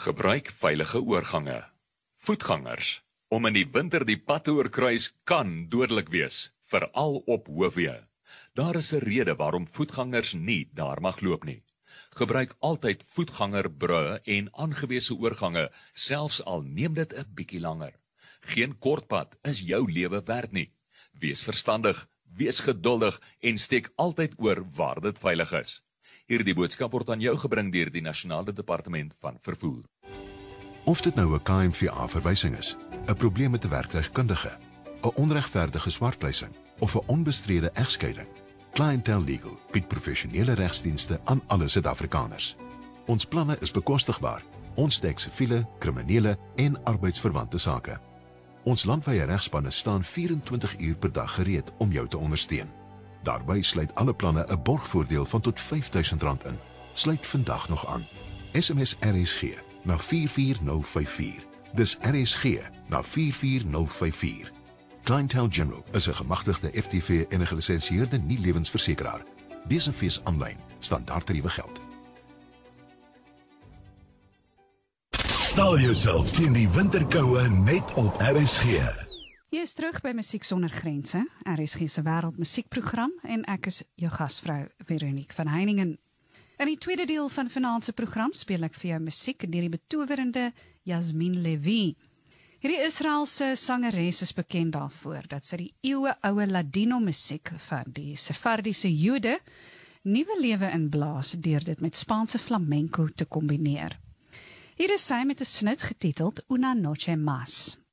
Gebruik veilige oorgange. Voetgangers. Om in die winter die pad te oorkruis kan dodelik wees, veral op hoofweë. Daar is 'n rede waarom voetgangers nie daar mag loop nie. Gebruik altyd voetgangerbrûe en aangewese oorgange, selfs al neem dit 'n bietjie langer. Geen kortpad is jou lewe werd nie. Wees verstandig, wees geduldig en steek altyd oor waar dit veilig is. Hierdie boodskap word aan jou gebring deur die Nasionale Departement van Vervoer. Of dit nou 'n KMVA-verwysing is, 'n probleem met 'n werktuigkundige, 'n onregverdige swartpleising of 'n onbestrede egskeiding, Clientele Legal bied professionele regsdienste aan alle Suid-Afrikaners. Ons planne is bekostigbaar. Ons dek siviele, kriminele en arbeidsverwante sake. Ons landwyse regspanne staan 24 uur per dag gereed om jou te ondersteun. Daarby sluit alle planne 'n borgvoordeel van tot R5.000 in. Sluit vandag nog aan. SMS RSG na 44054. Dis RSG na 44054. Clientele General is 'n gemagtigde FTV en 'n gelisensieerde nie-lewensversekeraar. Besenfees aanlyn, standaardtariewe geld. Stel jouself teen die winterkoue net op RSG. Jy is terug by Musiek Sonder Grense, RSG se wêreldmusiekprogram en ek is jou gasvrou Veronique van Heiningen. In die tweede deel van vanaand se program speel ek vir jou musiek deur die betowerende Yasmin Levy. Hierdie Israelse sangeres is bekend daarvoor dat sy die eeueoue Ladino musiek van die Sephardiese Jode nuwe lewe inblaas deur dit met Spaanse flamenco te kombineer. Hier is sy met 'n snit getiteld Una Noche Más.